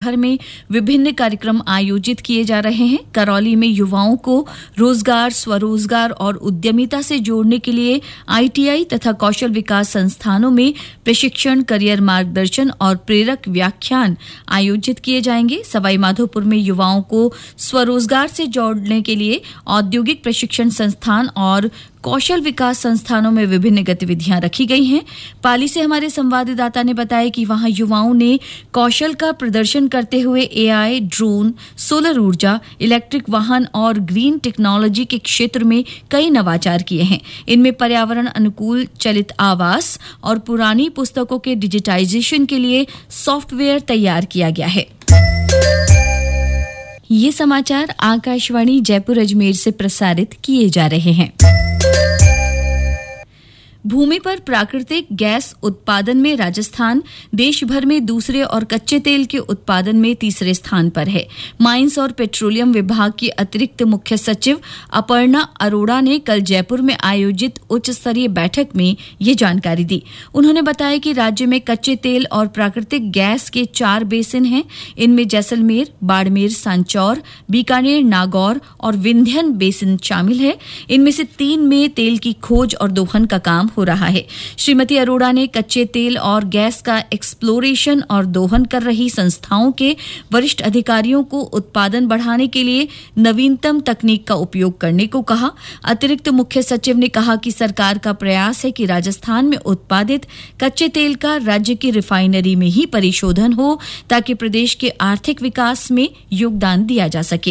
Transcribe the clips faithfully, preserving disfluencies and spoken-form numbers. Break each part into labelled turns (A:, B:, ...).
A: भर में विभिन्न कार्यक्रम आयोजित किए जा रहे हैं। करौली में युवाओं को रोजगार, स्वरोजगार और उद्यमिता से जोड़ने के लिए आईटीआई तथा कौशल विकास संस्थानों में प्रशिक्षण, करियर मार्गदर्शन और प्रेरक व्याख्यान आयोजित किए जाएंगे। सवाई माधोपुर में युवाओं को स्वरोजगार से जोड़ने के लिए औद्योगिक प्रशिक्षण संस्थान और कौशल विकास संस्थानों में विभिन्न गतिविधियां रखी गई हैं। पाली से हमारे संवाददाता ने बताया कि वहां युवाओं ने कौशल का प्रदर्शन करते हुए एआई, ड्रोन, सोलर ऊर्जा, इलेक्ट्रिक वाहन और ग्रीन टेक्नोलॉजी के क्षेत्र में कई नवाचार किए हैं। इनमें पर्यावरण अनुकूल चलित आवास और पुरानी पुस्तकों के डिजिटाइजेशन के लिए सॉफ्टवेयर तैयार किया गया है। ये समाचार आकाशवाणी जयपुर अजमेर से प्रसारित किए जा रहे हैं। भूमि पर प्राकृतिक गैस उत्पादन में राजस्थान देश भर में दूसरे और कच्चे तेल के उत्पादन में तीसरे स्थान पर है। माइंस और पेट्रोलियम विभाग की अतिरिक्त मुख्य सचिव अपर्णा अरोड़ा ने कल जयपुर में आयोजित उच्च स्तरीय बैठक में ये जानकारी दी। उन्होंने बताया कि राज्य में कच्चे तेल और प्राकृतिक गैस के चार बेसिन हैं। इनमें जैसलमेर, बाड़मेर, सांचौर, बीकानेर, नागौर और विंध्यन बेसिन शामिल है। इनमें से तीन में तेल की खोज और दोहन का काम हो रहा है। श्रीमती अरोड़ा ने कच्चे तेल और गैस का एक्सप्लोरेशन और दोहन कर रही संस्थाओं के वरिष्ठ अधिकारियों को उत्पादन बढ़ाने के लिए नवीनतम तकनीक का उपयोग करने को कहा। अतिरिक्त मुख्य सचिव ने कहा कि सरकार का प्रयास है कि राजस्थान में उत्पादित कच्चे तेल का राज्य की रिफाइनरी में ही परिशोधन हो ताकि प्रदेश के आर्थिक विकास में योगदान दिया जा सके।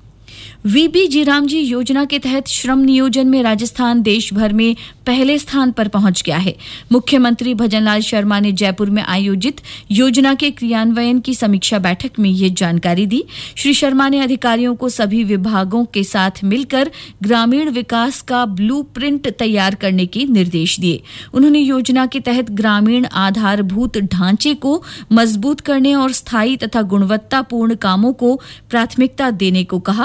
A: वीबी जीरामजी योजना के तहत श्रम नियोजन में राजस्थान देश भर में पहले स्थान पर पहुंच गया है। मुख्यमंत्री भजनलाल शर्मा ने जयपुर में आयोजित योजना के क्रियान्वयन की समीक्षा बैठक में ये जानकारी दी। श्री शर्मा ने अधिकारियों को सभी विभागों के साथ मिलकर ग्रामीण विकास का ब्लूप्रिंट तैयार करने के निर्देश दिए। उन्होंने योजना के तहत ग्रामीण आधारभूत ढांचे को मजबूत करने और स्थायी तथा गुणवत्तापूर्ण कामों को प्राथमिकता देने को कहा।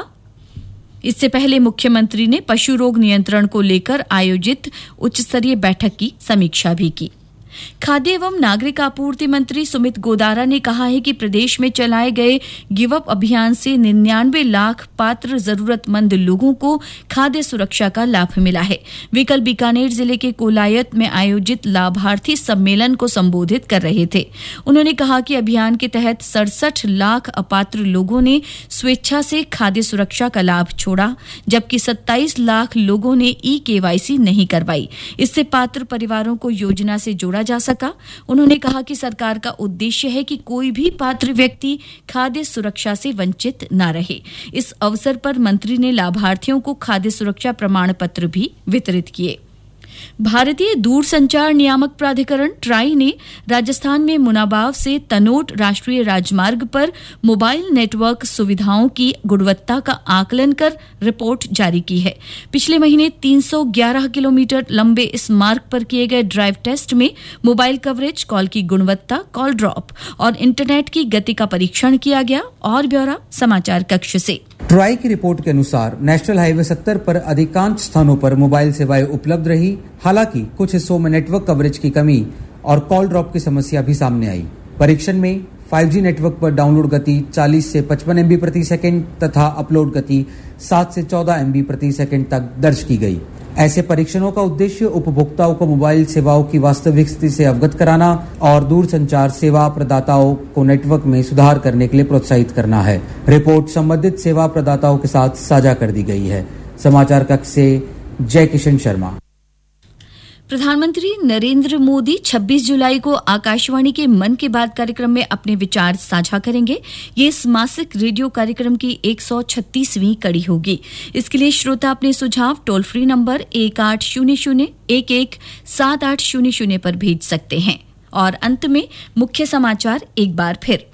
A: इससे पहले मुख्यमंत्री ने पशु रोग नियंत्रण को लेकर आयोजित उच्च स्तरीय बैठक की समीक्षा भी की। खाद्य एवं नागरिक आपूर्ति मंत्री सुमित गोदारा ने कहा है कि प्रदेश में चलाए गए गिव अप अभियान से निन्यानवे लाख पात्र जरूरतमंद लोगों को खाद्य सुरक्षा का लाभ मिला है। वे कल बीकानेर जिले के कोलायत में आयोजित लाभार्थी सम्मेलन को संबोधित कर रहे थे। उन्होंने कहा कि अभियान के तहत सड़सठ लाख अपात्र लोगों ने स्वेच्छा से खाद्य सुरक्षा का लाभ छोड़ा, जबकि सत्ताईस लाख लोगों ने ई केवाईसी नहीं करवाई। इससे पात्र परिवारों को योजना से जोड़ा जा सका। उन्होंने कहा कि सरकार का उद्देश्य है कि कोई भी पात्र व्यक्ति खाद्य सुरक्षा से वंचित न रहे। इस अवसर पर मंत्री ने लाभार्थियों को खाद्य सुरक्षा प्रमाण पत्र भी वितरित किए। भारतीय दूरसंचार नियामक प्राधिकरण ट्राई ने राजस्थान में मुनाबाव से तनोट राष्ट्रीय राजमार्ग पर मोबाइल नेटवर्क सुविधाओं की गुणवत्ता का आकलन कर रिपोर्ट जारी की है। पिछले महीने तीन सौ ग्यारह किलोमीटर लंबे इस मार्ग पर किए गए ड्राइव टेस्ट में मोबाइल कवरेज, कॉल की गुणवत्ता, कॉल ड्रॉप और इंटरनेट की गति का परीक्षण किया गया। और ब्यौरा समाचार कक्ष से।
B: ट्राई की रिपोर्ट के अनुसार नेशनल हाईवे सत्तर पर अधिकांश स्थानों पर मोबाइल सेवाएं उपलब्ध रही। हालांकि कुछ हिस्सों में नेटवर्क कवरेज की कमी और कॉल ड्रॉप की समस्या भी सामने आई। परीक्षण में फाइव जी नेटवर्क पर डाउनलोड गति चालीस से पचपन एमबी प्रति सेकंड तथा अपलोड गति सात से चौदह एमबी प्रति सेकंड तक दर्ज की गई। ऐसे परीक्षणों का उद्देश्य उपभोक्ताओं को मोबाइल सेवाओं की वास्तविक स्थिति से अवगत कराना और दूरसंचार सेवा प्रदाताओं को नेटवर्क में सुधार करने के लिए प्रोत्साहित करना है। रिपोर्ट संबंधित सेवा प्रदाताओं के साथ साझा कर दी गई है। समाचार कक्ष से जय किशन शर्मा।
A: प्रधानमंत्री नरेंद्र मोदी छब्बीस जुलाई को आकाशवाणी के मन की बात कार्यक्रम में अपने विचार साझा करेंगे। ये इस मासिक रेडियो कार्यक्रम की एक सौ छत्तीसवीं कड़ी होगी। इसके लिए श्रोता अपने सुझाव टोल फ्री नंबर एक आठ शून्य शून्य एक एक सात आठ शून्य शून्य पर भेज सकते हैं। और अंत में मुख्य समाचार एक बार फिर।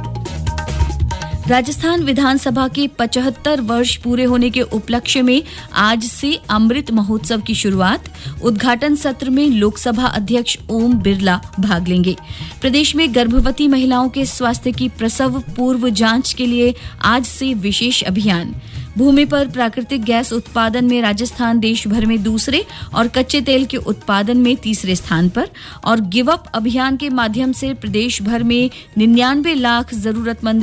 A: राजस्थान विधानसभा के पचहत्तर वर्ष पूरे होने के उपलक्ष्य में आज से अमृत महोत्सव की शुरुआत। उद्घाटन सत्र में लोकसभा अध्यक्ष ओम बिरला भाग लेंगे। प्रदेश में गर्भवती महिलाओं के स्वास्थ्य की प्रसव पूर्व जांच के लिए आज से विशेष अभियान। भूमि पर प्राकृतिक गैस उत्पादन में राजस्थान देश भर में दूसरे और कच्चे तेल के उत्पादन में तीसरे स्थान पर। और गिव अप अभियान के माध्यम से प्रदेश भर में निन्यानवे लाख जरूरतमंद